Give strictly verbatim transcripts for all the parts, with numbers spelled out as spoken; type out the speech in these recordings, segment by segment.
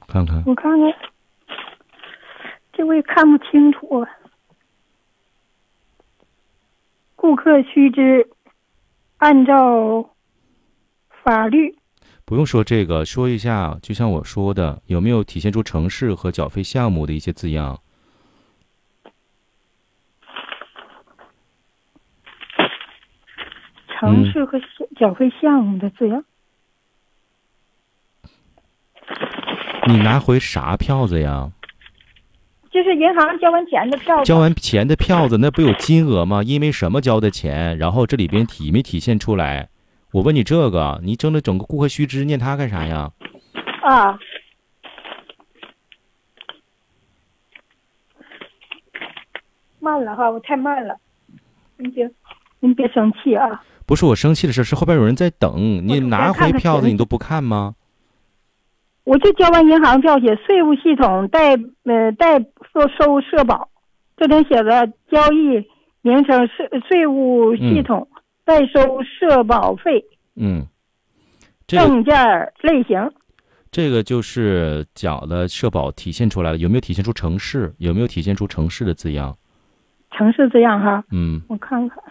看看， 我看看，这我也看不清楚。顾客须知，按照法律。 不用说这个，说一下，就像我说的，有没有体现出城市和缴费项目的一些字样？ 城市和缴费项目的字样。 你拿回啥票子呀？ 就是银行交完钱的票子。 交完钱的票子，那不有金额吗？因为什么交的钱？然后这里边体没体现出来？我问你这个，你整的整个顾客须知念它干啥呀？ 啊。慢了哈，我太慢了。您别，您别生气啊。 不是我生气的事，是后边有人在等。你拿回票子你都不看吗？ 我就交完银行票，写税务系统代呃代收收社保，这里写着交易名称税税务系统、嗯、代收社保费。 嗯， 这个、证件类型。 这个就是缴的社保体现出来了，有没有体现出城市？有没有体现出城市的字样？ 城市字样哈。 嗯， 我看看。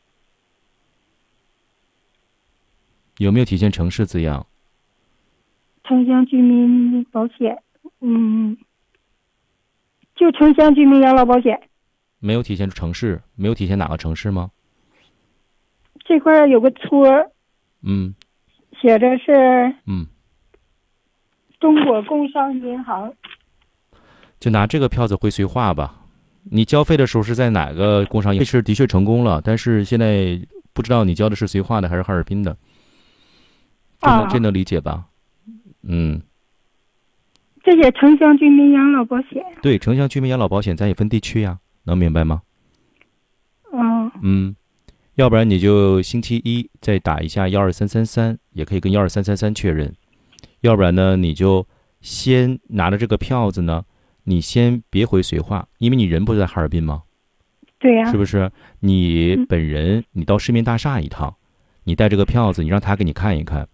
有没有体现城市字样？ 城乡居民保险，嗯，就城乡居民养老保险。 没有体现出城市，没有体现哪个城市吗？ 这块有个戳。 嗯。 写着是。 嗯。 中国工商银行。 就拿这个票子会绥化吧。你交费的时候是在哪个工商银行？这是的确成功了，但是现在不知道你交的是绥化的还是哈尔滨的。这能、啊、这能理解吧？嗯， 这些城乡居民养老保险。 对，城乡居民养老保险咱也分地区呀，能明白吗？ 嗯嗯，要不然你就星期一再打一下幺二三三三，也可以跟幺二三三三确认。要不然呢，你就先拿着这个票子呢，你先别回绥化，因为你人不是在哈尔滨吗？ 对呀、啊， 是不是？你本人、嗯、你到市民大厦一趟，你带这个票子，你让他给你看一看。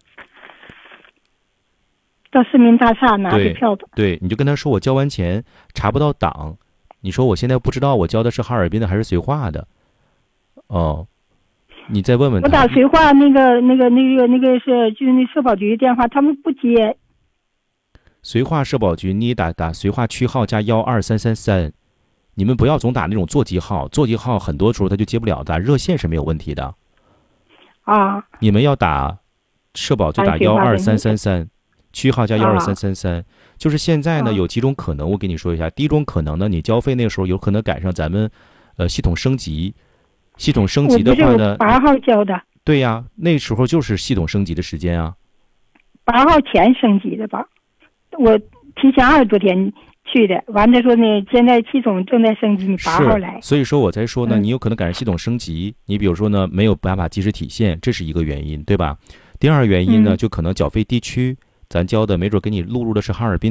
到市民大厦拿着票子， 对，你就跟他说我交完钱查不到档，你说我现在不知道我交的是哈尔滨的还是绥化的，哦，你再问问他。 我打绥化那个那个那个那个是就是那社保局电话，他们不接。 绥化社保局，你打打绥化区号加幺二三三三，你们不要总打那种座机号，座机号很多时候他就接不了，打热线是没有问题的。 啊， 你们要打社保就打幺二三三三。区号加幺二三三三，就是现在呢、啊、有几种可能，我跟你说一下。第一种可能呢，你交费那个时候有可能赶上咱们，呃，系统升级，系统升级的话呢， 八号交的。 对呀，那时候就是系统升级的时间啊。 八号前升级的吧？我提前二十多天去的，完了说呢，现在系统正在升级，你八号来。 所以说我才说呢、嗯，你有可能赶上系统升级，你比如说呢，没有办法及时体现，这是一个原因，对吧？第二原因呢， 嗯、 就可能缴费地区。咱交的没准给你录入的是哈尔滨